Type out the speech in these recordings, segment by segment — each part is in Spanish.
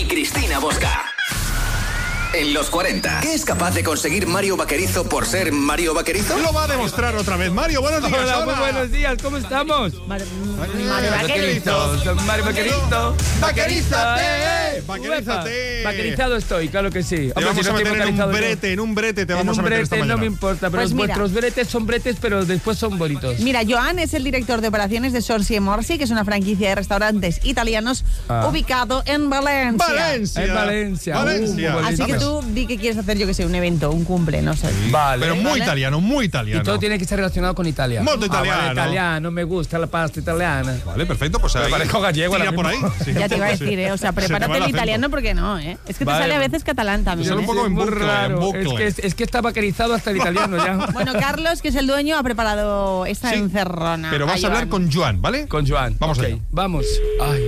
y Cristina Bosca. En los 40, ¿qué es capaz de conseguir Mario Vaquerizo por ser Mario Vaquerizo? Lo va a demostrar otra vez. Mario, buenos días. Hola, muy buenos días, ¿cómo estamos? Mario Vaquerizo. Mario Vaquerizo. ¡Vaquerízate! ¡Vaquerízate! Vaquerizado estoy, claro que sí. Te vamos a meter en un brete te vamos a meter esta mañana. No me importa, pero Pues vuestros bretes son bretes, pero después son bonitos. Mira, Joan es el director de operaciones de Sorsi e Morsi, que es una franquicia de restaurantes italianos ubicado en Valencia. En Valencia. Así que tú di que quieres hacer, yo que sé, un evento, un cumple, no sé. Vale. Pero muy italiano, muy Y italiano. todo tiene que estar relacionado con Italia. Molto italiano. Vale, italiano, me gusta la pasta italiana. Vale, perfecto, pues ahí. parezco gallego tira ahora por ahí. mismo. Sí, Ya te iba a decir, o sea, Se te va prepárate el acento. italiano porque no, ¿eh? Es que te Vale. sale a veces catalán también. Sale un poco en Muy bucle, raro. en bucle. Es que está vaquerizado hasta el italiano ya. Bueno, Carlos, que es el dueño, ha preparado esta Sí, encerrona. Pero vas a hablar con Joan, ¿vale? Con Joan. Vamos Ok, allá. Vamos. Ay.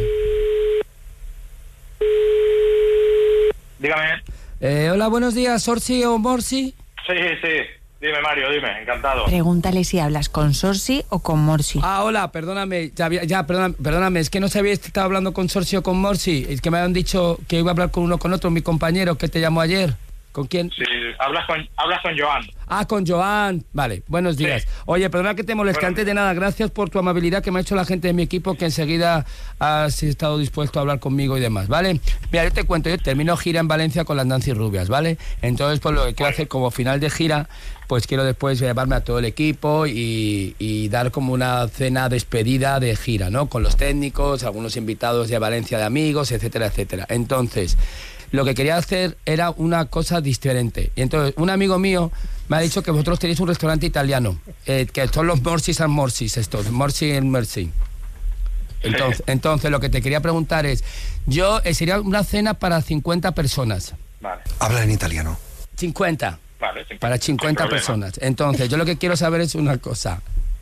Dígame. Hola, buenos días, Sorsi o Morsi. Sí. Dime, Mario, dime. Encantado. Pregúntale si hablas con Sorsi o con Morsi. Ah, hola, perdóname, perdóname, es que no sabía si estaba hablando con Sorsi o con Morsi, es que me habían dicho que iba a hablar con uno o con otro, mi compañero que te llamó ayer. ¿Con quién? Sí, hablas con Joan. Ah, con Joan. Vale, buenos días. Sí. Oye, perdona que te moleste, Bueno. antes de nada, gracias por tu amabilidad que me ha hecho la gente de mi equipo, que enseguida has estado dispuesto a hablar conmigo y demás, ¿vale? Mira, yo te cuento, yo termino gira en Valencia con las Nancy Rubias, ¿vale? Entonces, pues lo que quiero hacer como final de gira, pues quiero después llevarme a todo el equipo y dar como una cena despedida de gira, ¿no? Con los técnicos, algunos invitados de Valencia de amigos, etcétera, etcétera. Entonces, lo que quería hacer era una cosa diferente. Y entonces, un amigo mío me ha dicho que vosotros tenéis un restaurante italiano, que son los Morsis and Morsis, estos, Morsi and Mercy. Entonces, lo que te quería preguntar es, sería una cena para 50 personas. Vale. Habla en italiano. 50. Vale. Sin Para 50 problema. personas. Entonces, yo lo que quiero saber es una cosa.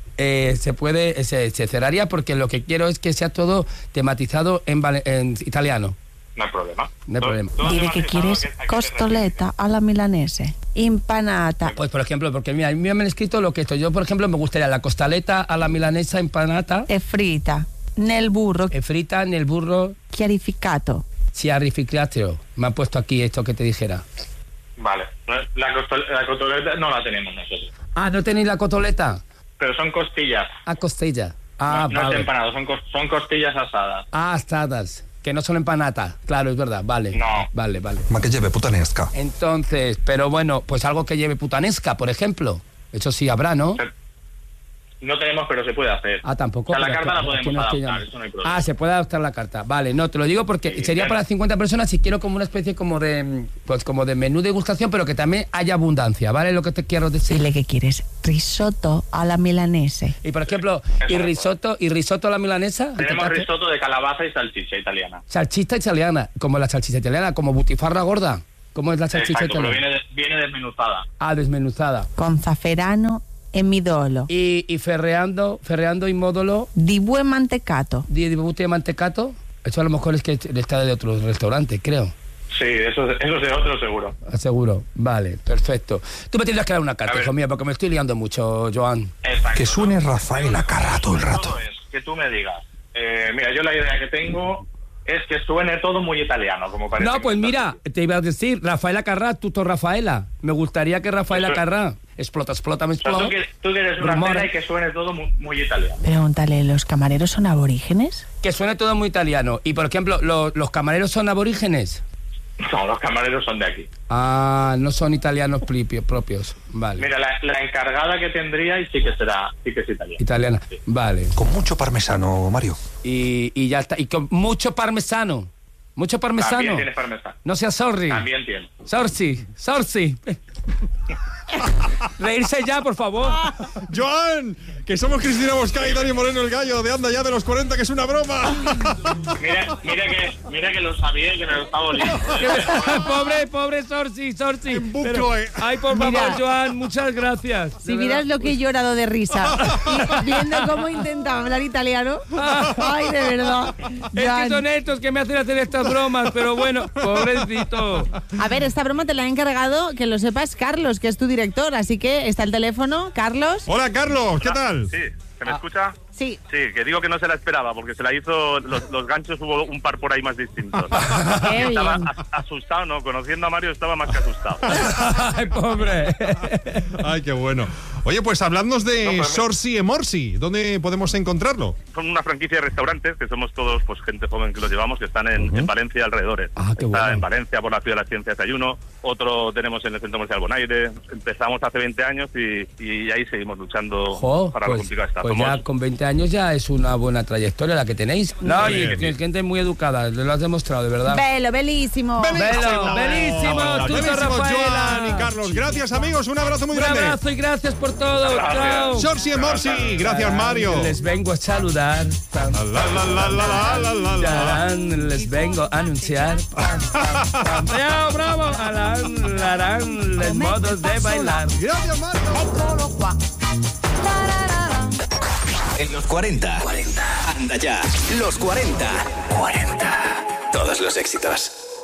Se cerraría porque lo que quiero es que sea todo tematizado en italiano. No hay problema. No hay problema. Dile que quieres costoleta a la milanese, empanata. Pues, por ejemplo, porque mira, a mí me han escrito lo que esto. Yo, por ejemplo, me gustaría la costaleta a la milanesa empanata, E frita nel burro frita en el burro chiarificato. chiarificato. Me han puesto aquí esto que te dijera. Vale. La costoleta no la tenemos nosotros. Ah, ¿no tenéis la cotoleta? Pero son costillas. Ah, costilla. Ah, no es vale. empanado, son costillas asadas. Ah, asadas. Que no son empanatas. Claro, es verdad. Vale. No. Vale. Ma che lleve putanesca. Entonces, pero bueno, pues algo que lleve putanesca, por ejemplo. Eso sí habrá, ¿no? No tenemos, pero se puede hacer. Ah, tampoco. O sea, la pero carta la aquí podemos no estoy adaptar, llamando. eso no hay problema. Ah, se puede adaptar la carta. Vale, no, te lo digo porque Sí, sería claro. para 50 personas y quiero como una especie como de, pues como de menú de degustación, pero que también haya abundancia, ¿vale? Lo que te quiero decir. Dile que quieres risotto a la milanese. Y por ejemplo, y risotto a la milanesa. Tenemos ¿Entonces, risotto de calabaza y salchicha italiana. salchicha italiana, como la salchicha italiana, como butifarra gorda. ¿Cómo es la salchicha Exacto, pero italiana? viene desmenuzada. Ah, desmenuzada. Con zafferano e midolo. Y ferreando y módulo Di buen mantecato. di butte de mantecato. Eso a lo mejor es que está de otro restaurante, creo. Sí, eso es de otro seguro. Seguro. Vale, perfecto. Tú me tendrás que dar una carta, A ver. hijo mío, porque me estoy liando mucho, Joan. Exacto. Que suene Rafael Acarra todo el rato. Todo es que tú me digas. Mira, yo la idea que tengo es que suene todo muy italiano, como parece. No, que pues está mira, haciendo. te iba a decir, Rafaela Carrà, tutto Rafaela. Me gustaría que Rafaela Eso- Carrà explota, O sea, explota. tú quieres una Rumores. cena y que suene todo muy italiano. Pregúntale, ¿los camareros son aborígenes? Que suene todo muy italiano. Y por ejemplo, los camareros son aborígenes. No, los camareros son de aquí. Ah, no son italianos propios. Vale. Mira, la encargada que tendría y sí que es italiana. Italiana. Sí. Vale. Con mucho parmesano, Mario. Y ya está. Y con mucho parmesano. Mucho parmesano. También tienes parmesano. No seas sorry. También tiene. Sorsi. Reírse ya, por favor. Joan, que somos Cristina Bosca y Dani Moreno el Gallo de Anda Ya de los 40, que es una broma. Mira que lo sabía y que me lo estaba oliendo. pobre Sorsi. En bucle. Pero- ay, por favor, Mira. Joan, muchas gracias. Si De vieras verdad. lo que he llorado de risa y viendo cómo intentaba hablar italiano. Ay, de verdad. Es que Joan. son estos que me hacen hacer estas bromas, pero bueno, pobrecito. A ver, esta broma te la ha encargado, que lo sepas, Carlos, que es tu director. Así que está el teléfono. Carlos. Hola, Carlos, ¿qué tal? Sí, ¿se me escucha? Sí. Sí, que digo que no se la esperaba, porque se la hizo, los ganchos hubo un par por ahí más distintos. Qué Y estaba bien. asustado, ¿no? Conociendo a Mario estaba más que asustado. Ay, pobre. Ay, qué bueno. Oye, pues habladnos de Sorsi e Morsi. ¿Dónde podemos encontrarlo? Son una franquicia de restaurantes que somos todos pues gente joven que los llevamos, que están en Valencia y alrededores. Ah, qué Está bueno. en Valencia por la Ciudad de las Ciencias hay uno, otro tenemos en el Centro Comercial Bonaire. Empezamos hace 20 años y ahí seguimos luchando Jo, para lo complicado está. pues Somos- ya con 20 años ya es una buena trayectoria la que tenéis. No, y bien. que es gente muy educada, lo has demostrado, de verdad. Bello, bellísimo. Belo, bellísimo, tú, Bellísimo, Rafaela. Joan y Carlos. Gracias, amigos. Un abrazo muy Un grande. abrazo y gracias por todo. Gracias. Chao. Sorsi e Morsi. Gracias, Mario. Les vengo a saludar. La, la, la, la, la, la, la. Tarán, les vengo a anunciar. ¡Bravo, bravo! Alán, larán, los modos de bailar. Gracias, Mario. En los 40. Anda ya. Los 40. Todos los éxitos.